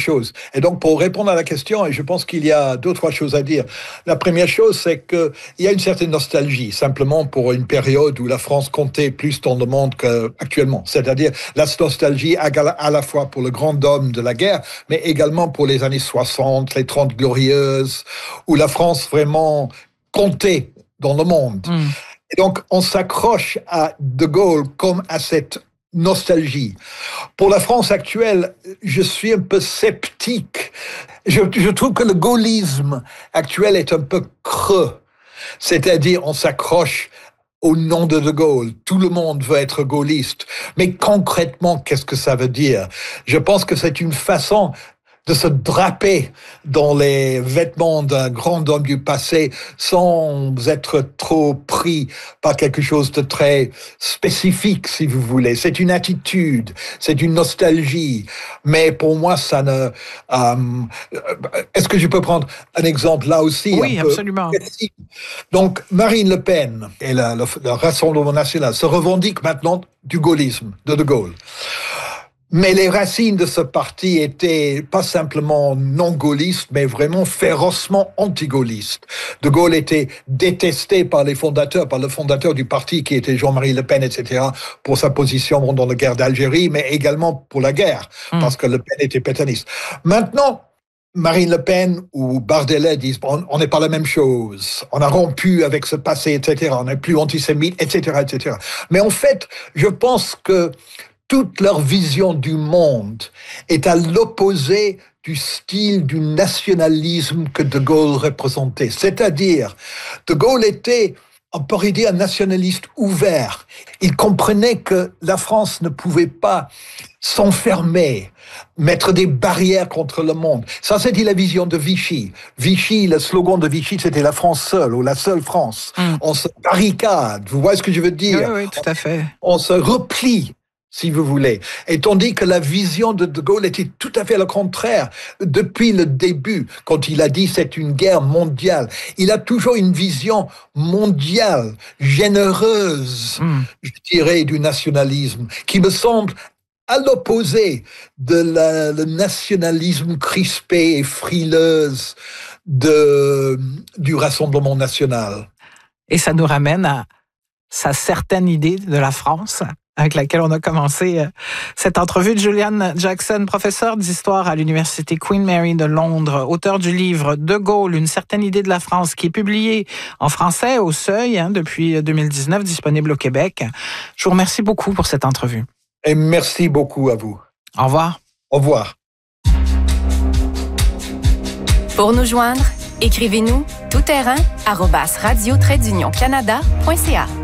chose. Et donc, pour répondre à la question, et je pense qu'il y a 2-3 choses à dire. La première chose, c'est qu'il y a une certaine nostalgie, simplement pour une période où la France comptait plus dans le monde qu'actuellement. C'est-à-dire la nostalgie à la fois pour le grand homme de la guerre, mais également pour les années 60, les 30 glorieuses, où la France vraiment comptait dans le monde. Et donc, on s'accroche à De Gaulle comme à cette nostalgie. Pour la France actuelle, je suis un peu sceptique. Je trouve que le gaullisme actuel est un peu creux. C'est-à-dire, on s'accroche au nom de De Gaulle. Tout le monde veut être gaulliste. Mais concrètement, qu'est-ce que ça veut dire? Je pense que c'est une façon de se draper dans les vêtements d'un grand homme du passé sans être trop pris par quelque chose de très spécifique, si vous voulez. C'est une attitude, c'est une nostalgie. Mais pour moi, ça ne... Est-ce que je peux prendre un exemple là aussi? Oui, absolument. Donc, Marine Le Pen et le Rassemblement national se revendiquent maintenant du gaullisme de De Gaulle. Mais les racines de ce parti étaient pas simplement non gaullistes, mais vraiment férocement anti-gaullistes. De Gaulle était détesté par le fondateur du parti qui était Jean-Marie Le Pen, etc., pour sa position dans la guerre d'Algérie, mais également pour la guerre, parce que Le Pen était pétainiste. Maintenant, Marine Le Pen ou Bardelet disent on n'est pas la même chose, on a rompu avec ce passé, etc., on n'est plus antisémite, etc., etc. Mais en fait, je pense que toute leur vision du monde est à l'opposé du style du nationalisme que De Gaulle représentait. C'est-à-dire, De Gaulle était, on pourrait dire, un nationaliste ouvert. Il comprenait que la France ne pouvait pas s'enfermer, mettre des barrières contre le monde. Ça, c'était la vision de Vichy. Vichy, le slogan de Vichy, c'était la France seule, ou la seule France. On se barricade, vous voyez ce que je veux dire? Oui, tout à fait. On se replie, si vous voulez. Et tandis que la vision de De Gaulle était tout à fait le contraire. Depuis le début, quand il a dit c'est une guerre mondiale, il a toujours une vision mondiale, généreuse, je dirais, du nationalisme, qui me semble à l'opposé de le nationalisme crispé et frileuse du Rassemblement national. Et ça nous ramène à sa certaine idée de la France, avec laquelle on a commencé cette entrevue de Julian Jackson, professeur d'histoire à l'Université Queen Mary de Londres, auteur du livre De Gaulle, une certaine idée de la France, qui est publié en français au Seuil depuis 2019, disponible au Québec. Je vous remercie beaucoup pour cette entrevue. Et merci beaucoup à vous. Au revoir. Au revoir. Pour nous joindre, écrivez-nous toutterrain@radio-canada.ca.